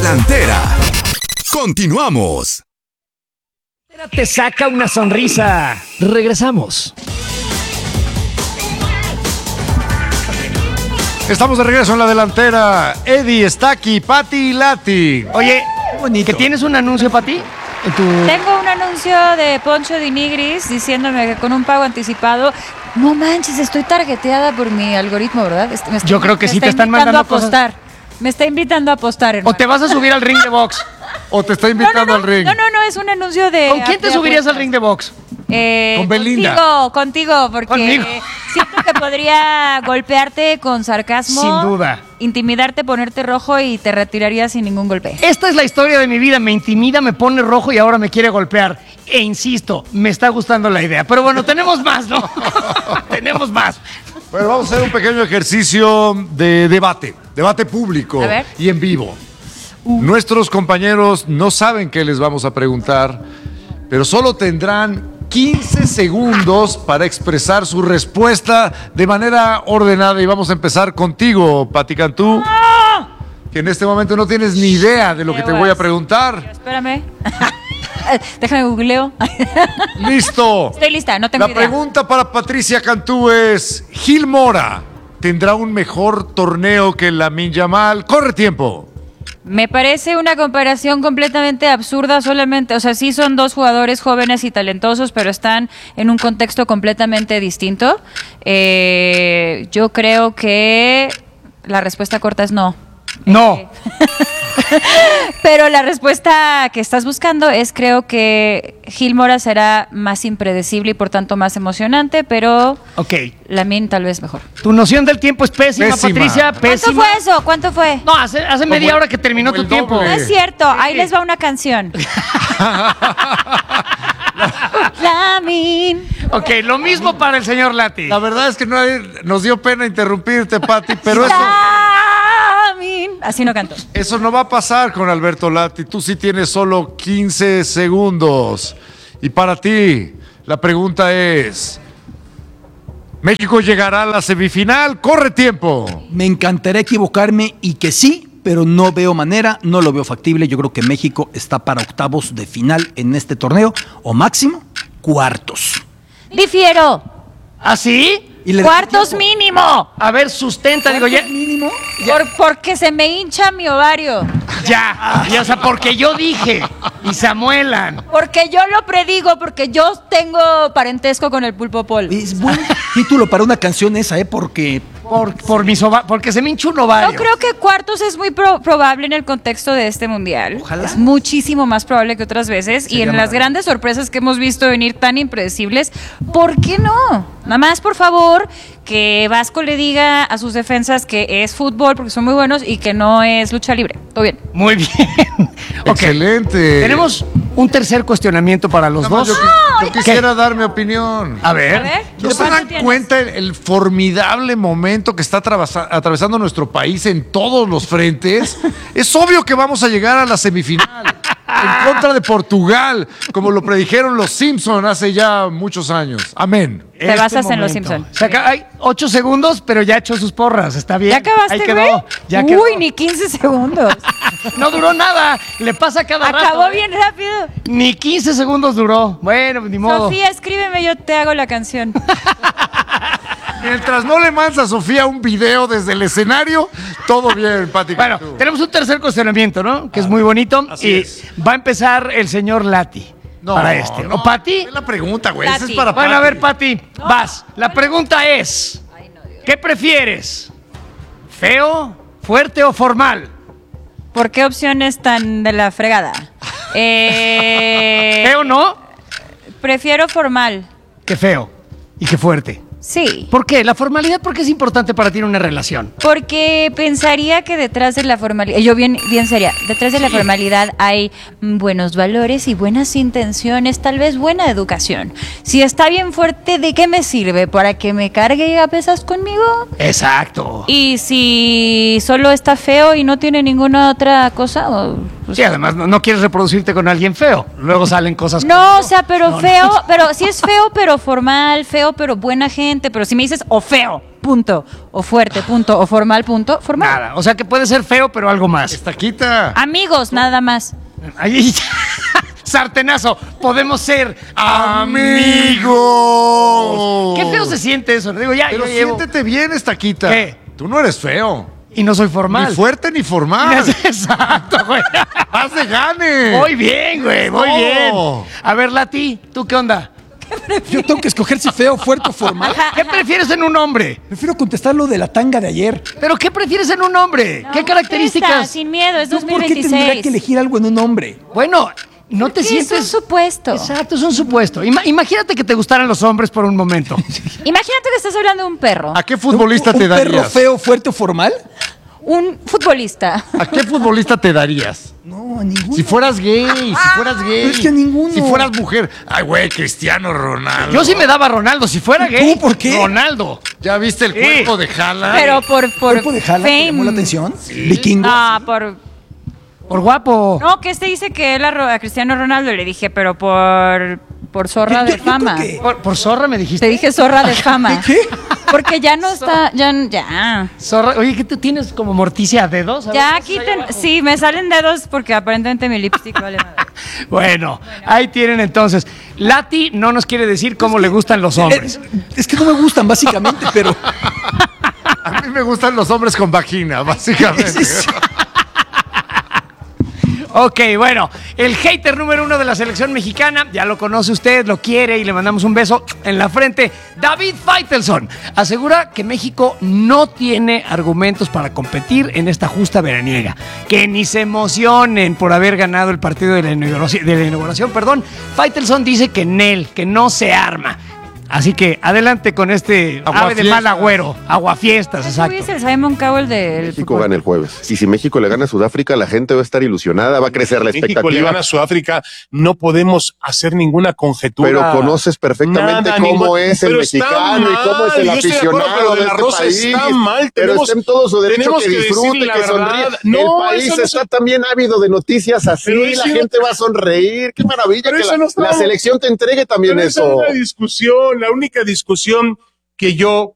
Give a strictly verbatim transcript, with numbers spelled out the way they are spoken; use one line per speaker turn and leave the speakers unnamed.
delantera. Continuamos.
Te saca una sonrisa. Regresamos.
Estamos de regreso en la delantera. Eddie está aquí, Pati y Lati.
Oye, ¿que tienes un anuncio para ti? Tu...
Tengo un anuncio de Poncho de Nigris diciéndome que con un pago anticipado, no manches, estoy targeteada por mi algoritmo, ¿verdad? Me está,
Yo creo que sí te están
mandando
mandando
a apostar. Cosas... Me está invitando a apostar, hermano.
O te vas a subir al ring de box.
O te está invitando
no, no, no,
al ring.
No, no, no, es un anuncio de...
¿Con quién te subirías al ring de box?
Eh,
con Belinda.
Contigo, contigo, porque
¿Conmigo?
siento que podría golpearte con sarcasmo.
Sin duda.
Intimidarte, ponerte rojo y te retirarías sin ningún golpe.
Esta es la historia de mi vida. Me intimida, me pone rojo y ahora me quiere golpear. E insisto, me está gustando la idea. Pero bueno, tenemos más, ¿no? Tenemos más.
Bueno, vamos a hacer un pequeño ejercicio de debate. Debate público
A ver.
y en vivo. Uh. Nuestros compañeros no saben qué les vamos a preguntar, pero solo tendrán quince segundos para expresar su respuesta de manera ordenada. Y vamos a empezar contigo, Pati Cantú,
¡Ah!
que en este momento no tienes ni idea de lo que te voy a preguntar.
Pero espérame. Déjame googleo.
¡Listo!
Estoy lista, no tengo
La
idea.
pregunta para Patricia Cantú es: ¿Gil Mora tendrá un mejor torneo que Lamine Yamal? ¡Corre tiempo!
Me parece una comparación completamente absurda solamente, o sea, sí son dos jugadores jóvenes y talentosos, pero están en un contexto completamente distinto. Eh, yo creo que la respuesta corta es no.
No.
Eh, pero la respuesta que estás buscando es, creo que Gil Mora será más impredecible y por tanto más emocionante, pero
Ok.
Lamine tal vez mejor.
Tu noción del tiempo es pésima,
Pésima.
Patricia. Pésima.
¿Cuánto fue eso? ¿Cuánto fue?
No, hace, hace media
el-
hora que terminó
como
tu
el
tiempo.
doble.
No es cierto, ahí les va una canción. Lamine.
Ok, lo mismo para el señor Lati.
La verdad es que no hay- nos dio pena interrumpirte, Pati, pero eso,
Lamine. Así no canto.
eso no va a pasar con Alberto Lati. Tú sí tienes solo quince segundos. Y para ti, la pregunta es: ¿México llegará a la semifinal? ¡Corre tiempo!
Me encantaría equivocarme y que sí, pero no veo manera, no lo veo factible. Yo creo que México está para octavos de final en este torneo, o máximo, cuartos.
Difiero.
¿Ah, sí?
Y le-
Cuartos mínimo.
A ver, sustenta, digo, ya.
mínimo?
Por- porque se me hincha mi ovario.
Ya. Y, o sea, porque yo dije. Y se amuelan.
Porque yo lo predigo, porque yo tengo parentesco con el pulpo Paul.
Es buen título para una canción esa, ¿eh? Porque
Por, por mis ova- porque se me hincha un ovario.
Yo creo que cuartos es muy pro- probable en el contexto de este mundial.
Ojalá.
Es muchísimo más probable que otras veces.
Sería
y en las
maravilloso.
grandes sorpresas que hemos visto venir tan impredecibles, ¿por qué no? Nada más, por favor, que Vasco le diga a sus defensas que es fútbol porque son muy buenos y que no es lucha libre. Todo bien.
Muy bien. Ok.
Excelente.
Tenemos un tercer cuestionamiento para los
Nada más
dos.
Yo, qui- yo quisiera dar mi opinión.
A ver.
A ver.
¿No se dan cuenta el, el formidable momento que está atravesa- atravesando nuestro país en todos los frentes? Es obvio que vamos a llegar a la semifinal en contra de Portugal, como lo predijeron los Simpson hace ya muchos años. Amén.
Te basas en los
momento.
Simpson.
Se acaba- hay ocho segundos, pero ya echó sus porras. Está bien.
¿Ya acabaste,
Ahí
güey?
quedó. Ya quedó.
Uy, ni quince segundos.
No duró nada. Le pasa cada rato.
Acabó
¿eh?
bien rápido.
Ni quince segundos duró. Bueno, ni modo.
Sofía, escríbeme, yo te hago la canción.
Mientras no le mandas a Sofía un video desde el escenario, todo bien, Pati.
Bueno,
Cantú.
tenemos un tercer cuestionamiento, ¿no? Que es muy bonito.
así
Y
es.
va a empezar el señor Lati.
No,
para este.
no,
¿O Pati?
Es la pregunta, güey. Esa es
Lati.
para
Bueno,
Pati.
a ver, Pati, vas. La pregunta es: ¿qué prefieres? ¿Feo, fuerte o formal?
¿Por qué opciones tan de la fregada? Eh,
¿Feo no?
Prefiero formal.
¿Qué feo? ¿Y qué fuerte?
Sí.
¿Por qué? La formalidad, ¿por qué es importante para ti en una relación?
Porque pensaría que detrás de la formalidad, yo bien, bien seria, detrás de la formalidad hay mm, buenos valores y buenas intenciones, tal vez buena educación. Si está bien fuerte, ¿de qué me sirve? ¿Para que me cargue a pesas conmigo?
Exacto.
Y si solo está feo y no tiene ninguna otra cosa, o, pues,
Sí, además no, no quieres reproducirte con alguien feo. Luego salen cosas
no,
como-
o sea, pero feo, pero sí es feo, pero formal, feo, pero buena gente, pero si me dices o feo, punto, o fuerte, punto, o formal, punto, formal.
Nada. O sea que puede ser feo, pero algo más.
Estaquita.
Amigos, nada más.
Ahí. Sartenazo. Podemos ser
Amigo.
Qué feo se siente eso. Digo, ya,
Pero
yo llevo-
siéntete bien, Estaquita.
¿Qué?
Tú no eres feo.
Y no soy formal.
Ni fuerte ni formal.
Exacto, güey.
¡Haz de gane!
Muy bien, güey, muy
No.
bien. A ver, Lati, ¿tú qué onda?
Yo tengo que escoger si feo, fuerte o formal.
¿Qué prefieres en un hombre?
Prefiero contestar lo de la tanga de ayer.
¿Pero qué prefieres en un hombre?
No,
¿Qué
Está,
características?
sin miedo, es
¿Yo por qué tendría que
dos mil veintiséis.
elegir algo en un hombre?
Bueno, no te
Porque
sientes...
Es un supuesto.
Exacto, es un supuesto. Ima- imagínate que te gustaran los hombres por un momento.
Imagínate que estás hablando de un perro.
¿A qué futbolista
¿Un,
te
un perro
darías?
feo, fuerte o formal?
Un futbolista.
¿A qué futbolista te darías?
No, a ninguno.
Si fueras gay, si fueras gay.
Pero es que a ninguno.
Si fueras mujer. Ay, güey, Cristiano Ronaldo.
Yo sí me daba a Ronaldo. Si fuera
¿Tú
gay,
por qué?
Ronaldo.
¿Ya viste el
Sí.
cuerpo de Haaland?
Pero por, por
¿Cuerpo de Haaland te
fame.
llamó la atención? Vikingo.
No, por...
Por guapo.
No, que este dice que él a, Ro- a Cristiano Ronaldo le dije, pero por... Por zorra
Yo- yo-
de
yo
fama.
creo que-
Por, por zorra me dijiste.
Te dije zorra de fama.
¿Qué?
Porque ya no está... Ya... ya.
Zorra. Oye, ¿qué tú tienes como morticia a dedos? A ver,
Ya
¿qué haces ahí
quiten,
abajo?
sí, me salen dedos porque aparentemente mi lipstick vale madre.
Bueno, ahí tienen entonces. Lati no nos quiere decir cómo le gustan los hombres.
Eh, es que no me gustan, básicamente, pero.
A mí me gustan los hombres con vagina, básicamente.
Es-
Ok, bueno, el hater número uno de la selección mexicana, ya lo conoce usted, lo quiere y le mandamos un beso en la frente. David Faitelson asegura que México no tiene argumentos para competir en esta justa veraniega. Que ni se emocionen por haber ganado el partido de la inauguración. De la inauguración perdón. Faitelson dice que Nel, que no se arma. Así que adelante con este ave de
Aguafiestas.
mal agüero. Aguafiestas,
Ese güey
exacto.
es el Simon Cowell del
México
fútbol.
gana el jueves. Y si México le gana a Sudáfrica, la gente va a estar ilusionada, va a crecer la
México le
expectativa.
gana a Sudáfrica, no podemos hacer ninguna conjetura.
Pero conoces perfectamente
Nada,
cómo
ningún-
es el
pero está
mexicano y cómo es el
mal, yo estoy de acuerdo,
aficionado
pero
de
de la
este
Rosa
país.
está mal,
Pero
tenemos-
está en todo su derecho
tenemos
que
que
disfrute,
decir la
que
verdad.
sonríe.
No,
el país
eso no
está
es-
también ávido de noticias así,
Pero
la
eso no-
gente va a sonreír. Qué maravilla
Pero
que
eso
la,
no está-
la selección te entregue también
Pero esa
eso.
es la discusión, la única discusión que yo